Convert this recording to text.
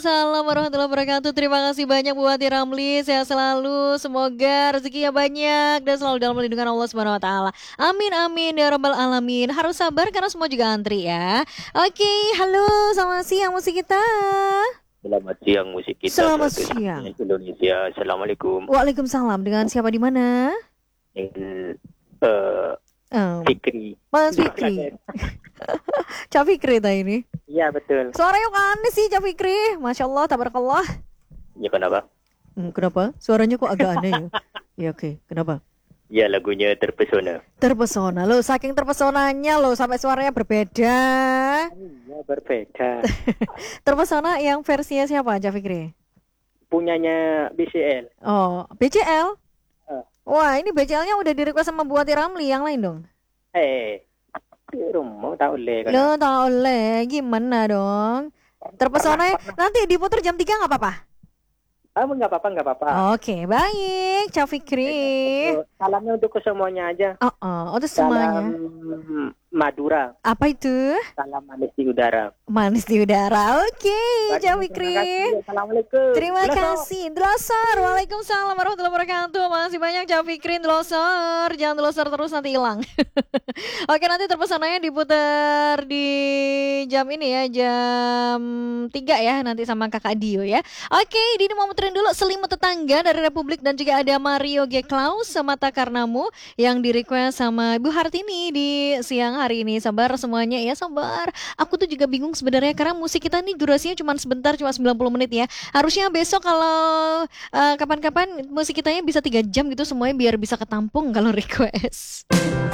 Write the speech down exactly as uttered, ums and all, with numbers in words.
Assalamualaikum warahmatullahi wabarakatuh. Terima kasih banyak buat Ati Ramli. Sehat selalu. Semoga rezekinya banyak dan selalu dalam lindungan Allah Subhanahu wa taala. Amin amin ya rabbal alamin. Harus sabar karena semua juga antri ya. Oke, halo, selamat siang musik kita. Selamat siang musik kita. Selamat siang. Indonesia. Assalamualaikum. Waalaikumsalam. Dengan siapa di mana? Dengan uh, Oh, Fikri. Mas Fikri. Cak Fikri tadi ini. Iya betul. Suaranya kok aneh sih Cak Fikri. Masya Allah, tabarakallah. Ya kenapa? Hmm, kenapa? Suaranya kok agak aneh ya? Ya oke, kenapa? Ya lagunya terpesona. Terpesona loh, saking terpesonanya loh sampai suaranya berbeda. Iya berbeda. Terpesona yang versinya siapa, Cak Fikri? Punyanya B C L. Oh, B C L? Uh. Wah, ini B C L-nya udah di-request sama Buati Ramli, yang lain dong. Eh, rumah tak boleh kan? Lo tak oleh, gimana dong? Terpesona nanti diputar jam tiga nggak apa-apa? Ah, nggak apa-apa, nggak apa-apa. Oke, baik, Cak Fikri. Salamnya untuk semuanya aja. Oh, oh, untuk semuanya. Salam Madura. Apa itu? Salam manis di udara. Manis di udara. Oke, Cak Fikri. Assalamualaikum. Terima Delosor. kasih. Delosor. Waalaikumsalam warahmatullahi wabarakatuh. Makasih banyak Cak Fikri. Delosor. Jangan delosor terus nanti hilang. Oke, nanti terpesanannya diputar di jam ini ya, jam tiga ya, nanti sama Kakak Dio ya. Oke, Dini mau muterin dulu Selimut Tetangga dari Republik dan juga ada Mario G. Klaus Semata Karnamu yang di request sama Ibu Hartini di siang hari ini. Sabar semuanya ya, sabar. Aku tuh juga bingung sebenarnya karena musik kita nih durasinya cuma sebentar, cuma sembilan puluh menit ya. Harusnya besok kalau uh, kapan-kapan musik kitanya bisa tiga jam gitu semuanya biar bisa ketampung kalau request.